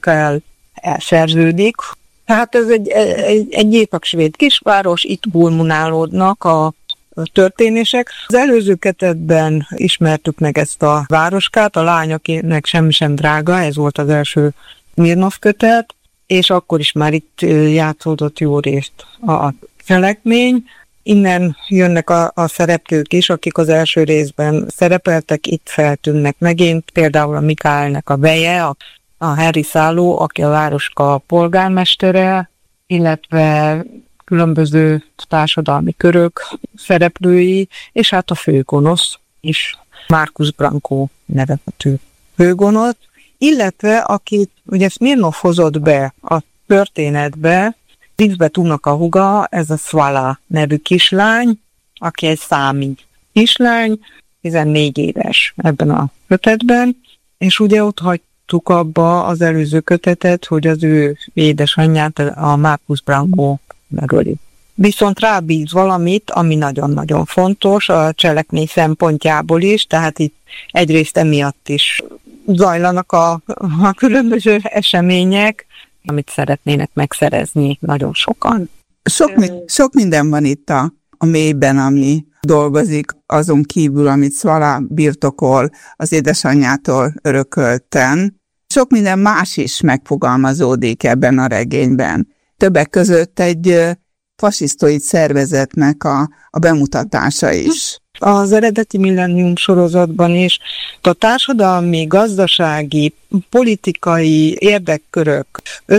Mikael elszerződik. Tehát ez egy észak-svéd kisváros, itt bulmunálódnak a történések. Az előző kötetben ismertük meg ezt a városkát, a lány, akinek semmi sem drága, ez volt az első Smirnov kötet, és akkor is már itt játszódott jó részt a cselekmény. Innen jönnek a szereplők is, akik az első részben szerepeltek, itt feltűnnek megint, például a Mikaelnek a veje, a Harry Szálló, aki a városka polgármestere, illetve különböző társadalmi körök szereplői, és hát a főgonosz is, Markus Branko nevezetű főgonosz, illetve akit ugye Smirnov hozott be a történetbe, Lisbeth a húga, ez a Svala nevű kislány, aki egy számi kislány, 14 éves ebben a kötetben, és ugye ott hagytuk abba az előző kötetet, hogy az ő édesanyját, a Markus Branko megöli. Viszont rábíz valamit, ami nagyon-nagyon fontos a cselekmény szempontjából is, tehát itt egyrészt emiatt is zajlanak a különböző események, amit szeretnének megszerezni nagyon sokan. Sok minden van itt a mélyben, ami dolgozik, azon kívül, amit Svala birtokol az édesanyjától örökölten. Sok minden más is megfogalmazódik ebben a regényben. Többek között egy fasisztoid szervezetnek a bemutatása is. Az eredeti Millennium sorozatban is a társadalmi, gazdasági, politikai érdekkörök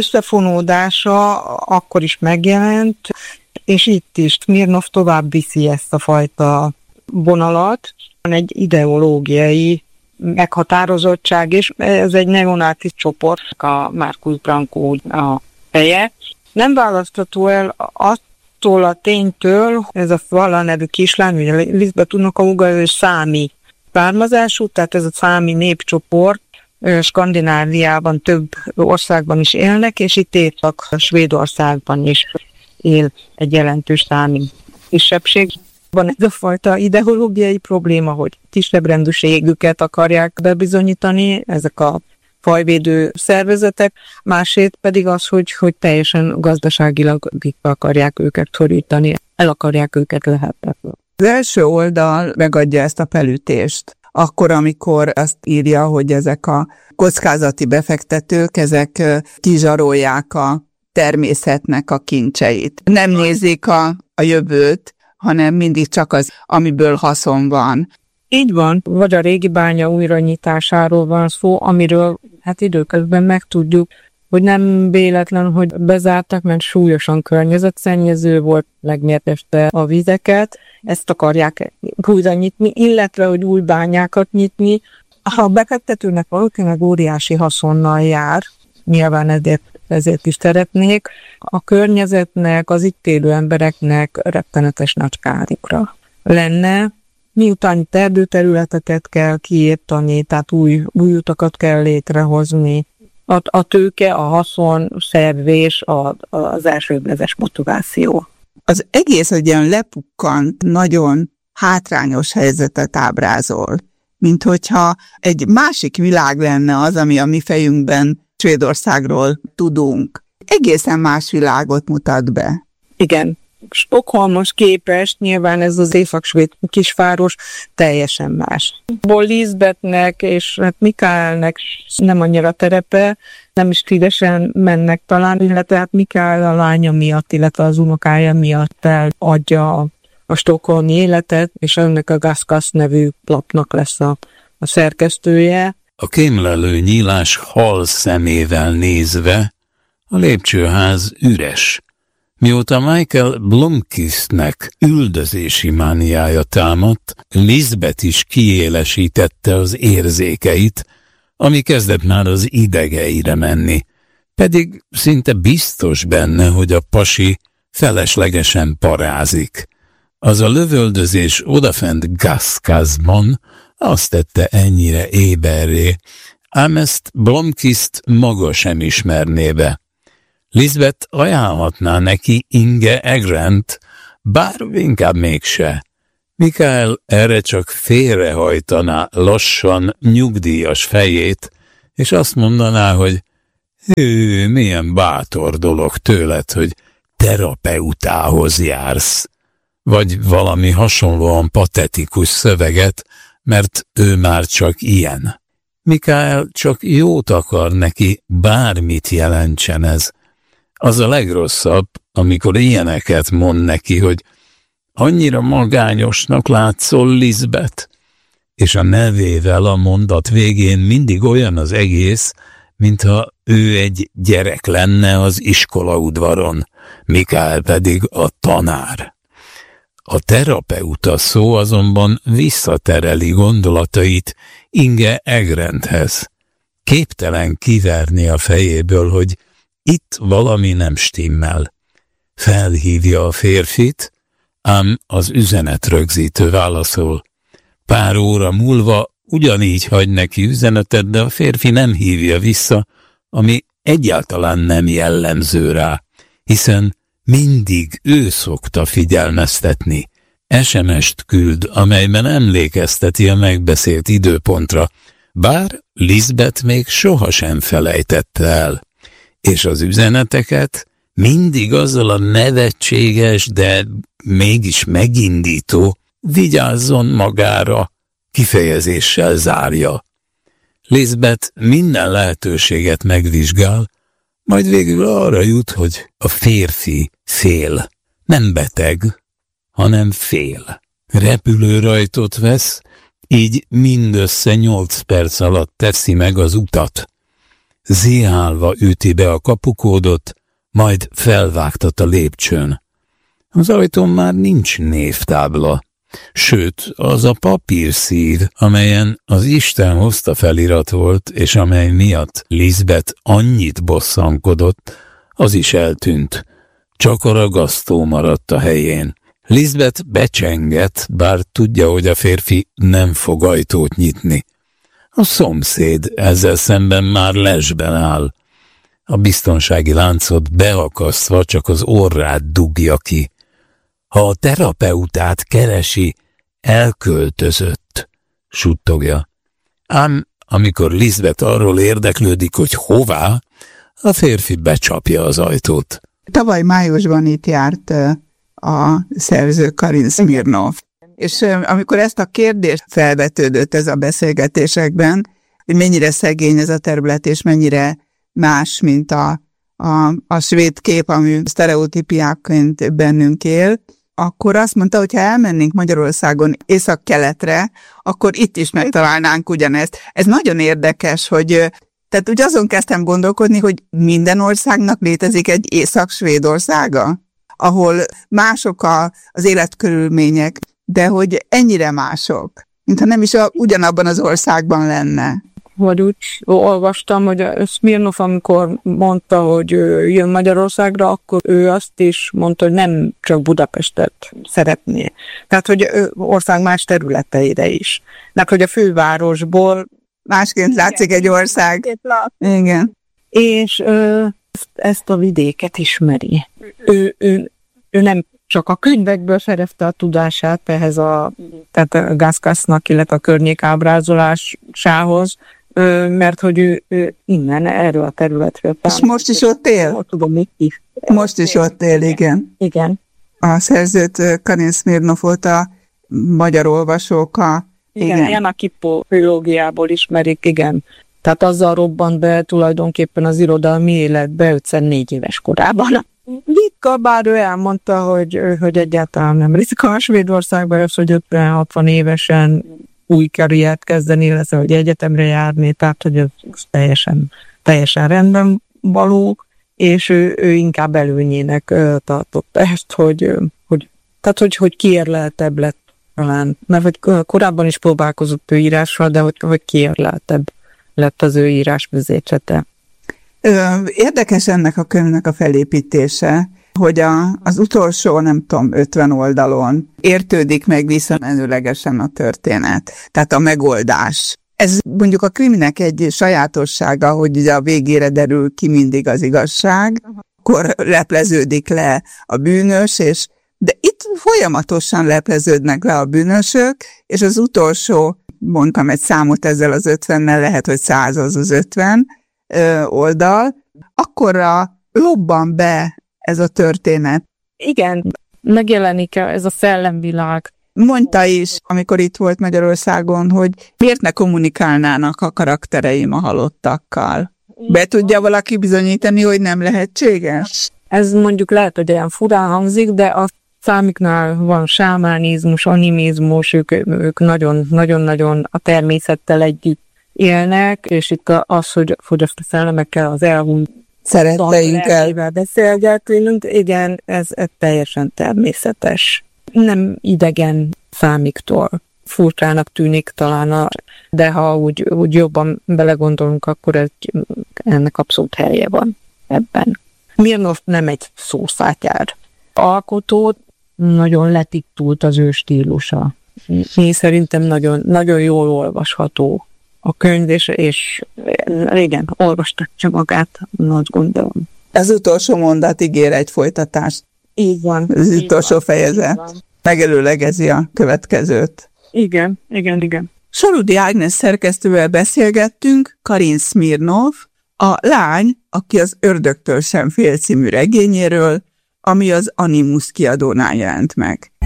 összefonódása akkor is megjelent, és itt is Smirnov tovább viszi ezt a fajta vonalat. Egy ideológiai meghatározottság, és ez egy neonáci csoport, a Markus Branko a feje. Nem választható el attól a ténytől, ez a Svala nevű kislány, ugye Lisbeth a húga, ő számi származású, tehát ez a számi népcsoport Skandináviában több országban is élnek, és itt Észak-Svédországban is él egy jelentős számi kisebbség. Van ez a fajta ideológiai probléma, hogy kisebbrendűségüket akarják bebizonyítani, ezek a fajvédő szervezetek, másrészt pedig az, hogy teljesen gazdaságilag akarják őket szorítani, el akarják őket lehetetlenül. Az első oldal megadja ezt a felütést. Akkor, amikor azt írja, hogy ezek a kockázati befektetők, ezek kizsarolják a természetnek a kincseit. Nem nézik a jövőt, hanem mindig csak az, amiből haszon van. Így van, vagy a régi bánya újranyitásáról van szó, amiről hát időközben megtudjuk, hogy nem véletlen, hogy bezártak, mert súlyosan környezetszennyező volt, megmérgezte a vizeket, ezt akarják újra nyitni, illetve, hogy új bányákat nyitni. Ha a befektetőnek valószínűleg óriási haszonnal jár, nyilván ezért is szeretnék, a környezetnek, az itt élő embereknek rettenetes nagy kárukra lenne, miután itt erdőterületeket kell kiírtani, tehát új utakat kell létrehozni. A tőke, a haszon, szervés az elsődleges motiváció. Az egész egy ilyen lepukkant, nagyon hátrányos helyzetet ábrázol, mint hogyha egy másik világ lenne az, ami a mi fejünkben Svédországról tudunk. Egészen más világot mutat be. Igen. Stockholmhoz képest nyilván ez az észak-svéd kisváros teljesen más. Lisbethnek és Mikaelnek nem annyira terepe, nem is szívesen mennek talán, illetve hát Mikael a lánya miatt, illetve az unokája miatt eladja a stockholmi életet, és ennek a Gaskas nevű lapnak lesz a szerkesztője. A kémlelő nyílás hal szemével nézve a lépcsőház üres. Mióta Michael Blomkvistnek üldözési mániája támadt, Lisbeth is kiélesítette az érzékeit, ami kezdett már az idegeire menni, pedig szinte biztos benne, hogy a pasi feleslegesen parázik. Az a lövöldözés odafent Gaskasban azt tette ennyire éberré, ám ezt Blomkvist maga sem ismerné be. Lisbeth ajánlhatná neki Inge Egrent, bár inkább mégse. Mikael erre csak félrehajtaná lassan nyugdíjas fejét, és azt mondaná, hogy Milyen bátor dolog tőled, hogy terapeutához jársz, vagy valami hasonlóan patetikus szöveget, mert ő már csak ilyen. Mikael csak jót akar neki, bármit jelentsen ez. Az a legrosszabb, amikor ilyeneket mond neki, hogy annyira magányosnak látszol, Lisbeth, és a nevével a mondat végén mindig olyan az egész, mintha ő egy gyerek lenne az iskolaudvaron, Mikael pedig a tanár. A terapeuta szó azonban visszatereli gondolatait Inge Egrendhez. Képtelen kiverni a fejéből, hogy itt valami nem stimmel. Felhívja a férfit, ám az üzenetrögzítő válaszol. Pár óra múlva ugyanígy hagy neki üzenetet, de a férfi nem hívja vissza, ami egyáltalán nem jellemző rá, hiszen mindig ő szokta figyelmeztetni. SMS-t küld, amelyben emlékezteti a megbeszélt időpontra, bár Lisbeth még sohasem felejtette el, és az üzeneteket mindig azzal a nevetséges, de mégis megindító vigyázzon magára kifejezéssel zárja. Lisbeth minden lehetőséget megvizsgál, majd végül arra jut, hogy a férfi fél. Nem beteg, hanem fél. Repülőrajtot vesz, így mindössze 8 perc alatt teszi meg az utat. Ziálva üti be a kapukódot, majd felvágtat a lépcsőn. Az ajtón már nincs névtábla, sőt, az a papírszír, amelyen az Isten hozta felirat volt, és amely miatt Lisbeth annyit bosszankodott, az is eltűnt. Csak a ragasztó maradt a helyén. Lisbeth becsengett, bár tudja, hogy a férfi nem fog ajtót nyitni. A szomszéd ezzel szemben már lesben áll. A biztonsági láncot beakasztva csak az orrát dugja ki. Ha a terapeutát keresi, elköltözött, suttogja. Ám amikor Lisbeth arról érdeklődik, hogy hová, a férfi becsapja az ajtót. Tavaly májusban itt járt a szerző Karin Smirnov. És amikor ezt a kérdést felvetődött ez a beszélgetésekben, hogy mennyire szegény ez a terület, és mennyire más, mint a svéd kép, ami sztereotípiáként bennünk él, akkor azt mondta, hogy ha elmennénk Magyarországon észak-keletre, akkor itt is megtalálnánk ugyanezt. Ez nagyon érdekes, hogy tehát úgy azon kezdtem gondolkodni, hogy minden országnak létezik egy Észak-Svédországa, ahol mások az életkörülmények, de hogy ennyire mások, mintha nem is ugyanabban az országban lenne. Vagy úgy olvastam, hogy Smirnov, amikor mondta, hogy jön Magyarországra, akkor ő azt is mondta, hogy nem csak Budapestet szeretné. Tehát, hogy ország más területeire is. Mert hogy a fővárosból másként látszik egy ország. Igen. És ezt a vidéket ismeri. Ő nem csak a könyvekből szerezte a tudását ehhez tehát a Gaskasnak, illetve a környék ábrázolásához, mert hogy ő innen, erről a területről. És most is ott él? Tudom, mit is. Most is ott él, igen. Igen. A szerzőt Karin Smirnov volt, a magyar olvasók igen. Jana Kippo filológiából ismerik, igen. Tehát azzal robbant be tulajdonképpen az irodalmi életbe 54 éves korában. Ritka, bár ő elmondta, hogy egyáltalán nem ritka a Svédországban, az, hogy 50-60 évesen új karriert kezdeni, illetve hogy egyetemre járni, tehát hogy ez teljesen rendben való, és ő inkább előnyének tartotta ezt, hogy kiérleltebb lett talán, mert hogy korábban is próbálkozott ő írással, de hogy kiérleltebb lett az ő írásművészete. Érdekes ennek a könyvnek a felépítése, hogy az utolsó, nem tudom, 50 oldalon értődik meg visszamenőlegesen a történet, tehát a megoldás. Ez mondjuk a kriminek egy sajátossága, hogy ugye a végére derül ki mindig az igazság, akkor lepleződik le a bűnös, de itt folyamatosan lepleződnek le a bűnösök, és az utolsó, mondtam egy számot ezzel az 50-nel, lehet, hogy 100 az 50 oldal, akkorra lobban be ez a történet. Igen, megjelenik ez a szellemvilág. Mondta is, amikor itt volt Magyarországon, hogy miért ne kommunikálnának a karaktereim a halottakkal. Be tudja valaki bizonyítani, hogy nem lehetséges? Ez mondjuk lehet, hogy olyan furán hangzik, de a számiknál van sámánizmus, animizmus, ők nagyon-nagyon a természettel együtt élnek, és itt az, hogy a szellemekkel, az elhunyt szeretteinkkel beszélgetünk, igen, ez teljesen természetes. Nem idegen számiktól. Furcsának tűnik talán, de ha úgy jobban belegondolunk, akkor ennek abszolút helye van ebben. Smirnov nem egy szószátyár alkotó, nagyon letiktult az ő stílusa. Én szerintem nagyon, nagyon jól olvasható a könyv, és igen, olvastatja magát, azt gondolom. Az utolsó mondat ígér egy folytatást. Így van. Az utolsó fejezet megelőlegezi a következőt. Igen. Sarudi Ágnes szerkesztővel beszélgettünk, Karin Smirnov, a lány, aki az Ördögtől sem fél című regényéről, ami az Animus kiadónál jelent meg.